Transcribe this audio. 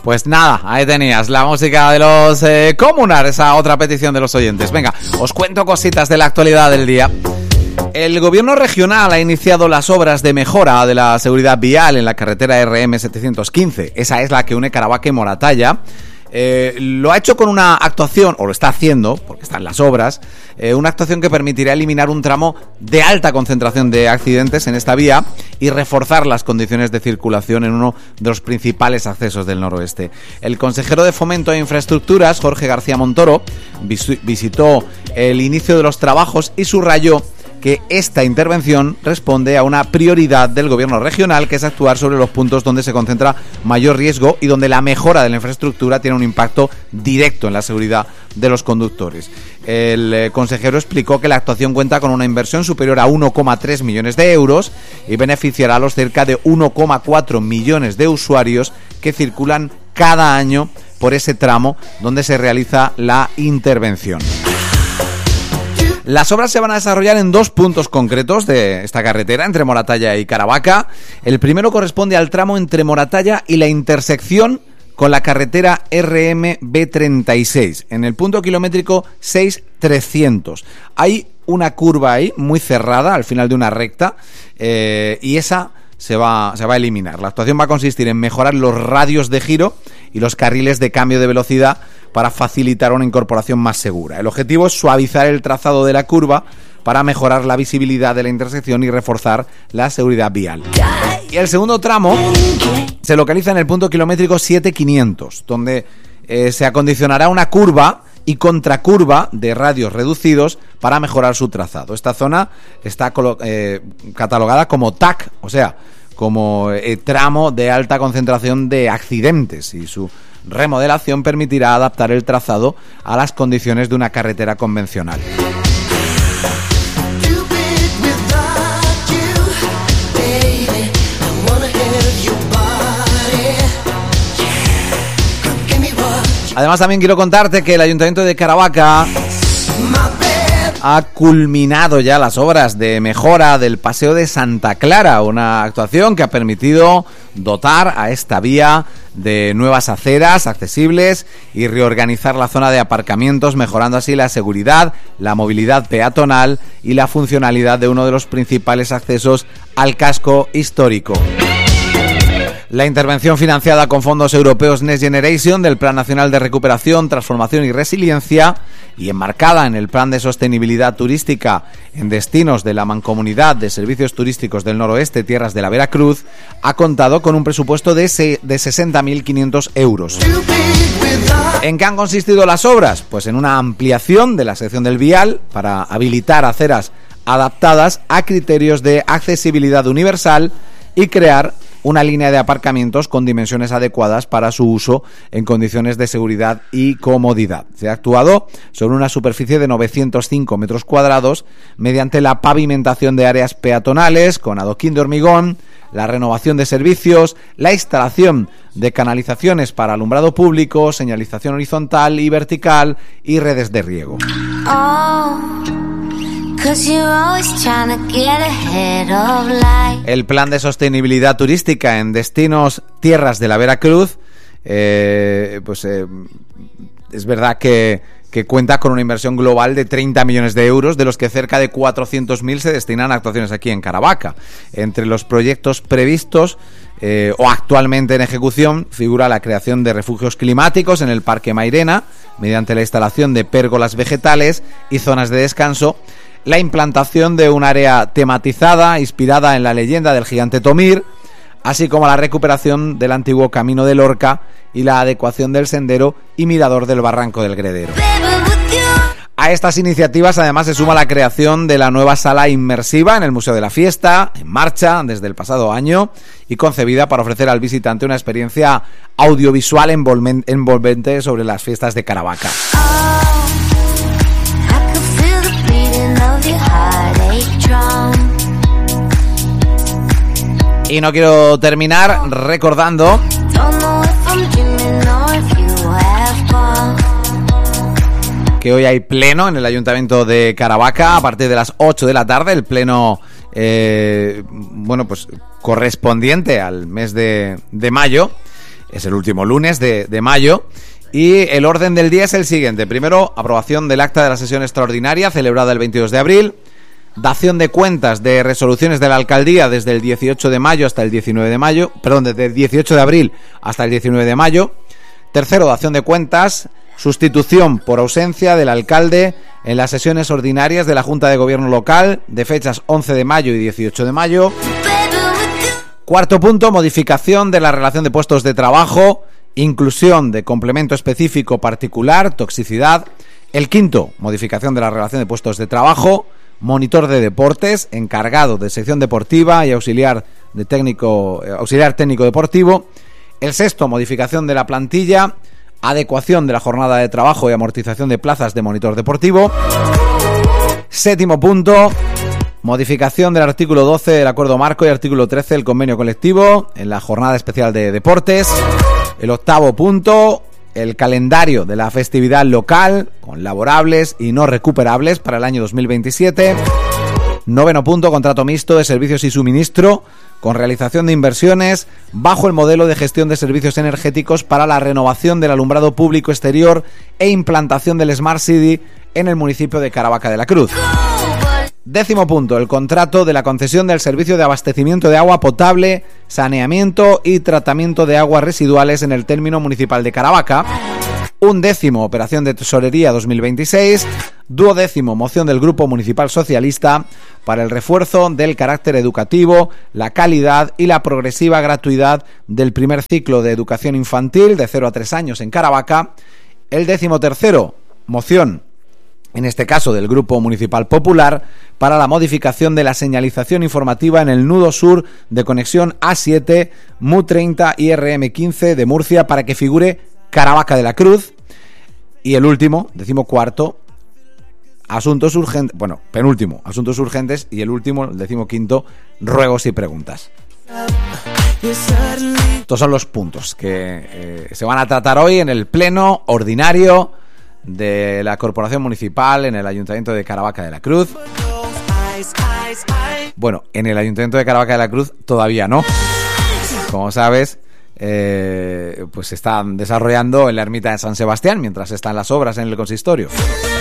Pues nada, ahí tenías la música de los Comunar, esa otra petición de los oyentes. Venga, os cuento cositas de la actualidad del día. El gobierno regional ha iniciado las obras de mejora de la seguridad vial en la carretera RM715. Esa es la que une Caravaca y Moratalla. Lo ha hecho con una actuación, o lo está haciendo, porque están las obras, una actuación que permitirá eliminar un tramo de alta concentración de accidentes en esta vía y reforzar las condiciones de circulación en uno de los principales accesos del noroeste. El consejero de Fomento e Infraestructuras, Jorge García Montoro, visitó el inicio de los trabajos y subrayó que esta intervención responde a una prioridad del gobierno regional, que es actuar sobre los puntos donde se concentra mayor riesgo y donde la mejora de la infraestructura tiene un impacto directo en la seguridad de los conductores. El consejero explicó que la actuación cuenta con una inversión superior a 1,3 millones de euros y beneficiará a los cerca de 1,4 millones de usuarios que circulan cada año por ese tramo donde se realiza la intervención. Las obras se van a desarrollar en dos puntos concretos de esta carretera, entre Moratalla y Caravaca. El primero corresponde al tramo entre Moratalla y la intersección con la carretera RMB36, en el punto kilométrico 6300. Hay una curva ahí muy cerrada al final de una recta y esa se va a eliminar. La actuación va a consistir en mejorar los radios de giro y los carriles de cambio de velocidad para facilitar una incorporación más segura. El objetivo es suavizar el trazado de la curva para mejorar la visibilidad de la intersección y reforzar la seguridad vial. Y el segundo tramo se localiza en el punto kilométrico 7500, donde se acondicionará una curva y contracurva de radios reducidos para mejorar su trazado. Esta zona está catalogada como TAC, o sea, como tramo de alta concentración de accidentes, y su remodelación permitirá adaptar el trazado a las condiciones de una carretera convencional. Además, también quiero contarte que el Ayuntamiento de Caravaca ha culminado ya las obras de mejora del Paseo de Santa Clara, una actuación que ha permitido dotar a esta vía de nuevas aceras accesibles y reorganizar la zona de aparcamientos, mejorando así la seguridad, la movilidad peatonal y la funcionalidad de uno de los principales accesos al casco histórico. La intervención financiada con fondos europeos Next Generation del Plan Nacional de Recuperación, Transformación y Resiliencia y enmarcada en el Plan de Sostenibilidad Turística en destinos de la Mancomunidad de Servicios Turísticos del Noroeste, Tierras de la Veracruz, ha contado con un presupuesto de 60.500 euros. ¿En qué han consistido las obras? Pues en una ampliación de la sección del vial para habilitar aceras adaptadas a criterios de accesibilidad universal y crear una línea de aparcamientos con dimensiones adecuadas para su uso en condiciones de seguridad y comodidad. Se ha actuado sobre una superficie de 905 metros cuadrados mediante la pavimentación de áreas peatonales con adoquín de hormigón, la renovación de servicios, la instalación de canalizaciones para alumbrado público, señalización horizontal y vertical y redes de riego. El plan de sostenibilidad turística en destinos Tierras de la Veracruz, es verdad que cuenta con una inversión global de 30 millones de euros, de los que cerca de 400.000 se destinan a actuaciones aquí en Caravaca. Entre los proyectos previstos o actualmente en ejecución figura la creación de refugios climáticos en el Parque Mairena, mediante la instalación de pérgolas vegetales y zonas de descanso, la implantación de un área tematizada inspirada en la leyenda del gigante Tomir, así como la recuperación del antiguo Camino de Lorca y la adecuación del sendero y mirador del Barranco del Gredero. A estas iniciativas además se suma la creación de la nueva sala inmersiva en el Museo de la Fiesta, en marcha desde el pasado año y concebida para ofrecer al visitante una experiencia audiovisual envolvente sobre las fiestas de Caravaca. Y no quiero terminar recordando que hoy hay pleno en el Ayuntamiento de Caravaca a partir de las 8 de la tarde, el pleno correspondiente al mes de mayo. Es el último lunes de mayo. Y el orden del día es el siguiente. Primero, aprobación del acta de la sesión extraordinaria celebrada el 22 de abril. Dación de cuentas de resoluciones de la alcaldía desde el 18 de mayo hasta el 19 de mayo. Perdón, desde el 18 de abril hasta el 19 de mayo. Tercero, dación de cuentas, sustitución por ausencia del alcalde en las sesiones ordinarias de la Junta de Gobierno local de fechas 11 de mayo y 18 de mayo. Cuarto punto, modificación de la relación de puestos de trabajo, inclusión de complemento específico particular, toxicidad. El quinto, modificación de la relación de puestos de trabajo, monitor de deportes, encargado de sección deportiva y auxiliar técnico deportivo. El sexto, modificación de la plantilla, adecuación de la jornada de trabajo y amortización de plazas de monitor deportivo. Séptimo punto, modificación del artículo 12 del acuerdo marco y artículo 13 del convenio colectivo en la jornada especial de deportes. El octavo punto, el calendario de la festividad local con laborables y no recuperables para el año 2027. Noveno punto, contrato mixto de servicios y suministro con realización de inversiones bajo el modelo de gestión de servicios energéticos para la renovación del alumbrado público exterior e implantación del Smart City en el municipio de Caravaca de la Cruz. Décimo punto, el contrato de la concesión del servicio de abastecimiento de agua potable, saneamiento y tratamiento de aguas residuales en el término municipal de Caravaca. Undécimo, operación de tesorería 2026. Duodécimo, moción del Grupo Municipal Socialista para el refuerzo del carácter educativo, la calidad y la progresiva gratuidad del primer ciclo de educación infantil de 0 a 3 años en Caravaca. El 13º, moción, en este caso del Grupo Municipal Popular, para la modificación de la señalización informativa en el nudo sur de conexión A7, MU30 y RM15 de Murcia para que figure Caravaca de la Cruz. Y el último, 14º, asuntos urgentes, penúltimo, asuntos urgentes, y el último, el 15º, ruegos y preguntas. Estos son los puntos que se van a tratar hoy en el pleno ordinario de la Corporación Municipal en el Ayuntamiento de Caravaca de la Cruz. Bueno, en el Ayuntamiento de Caravaca de la Cruz todavía no. Como sabes, pues se están desarrollando en la ermita de San Sebastián mientras están las obras en el consistorio.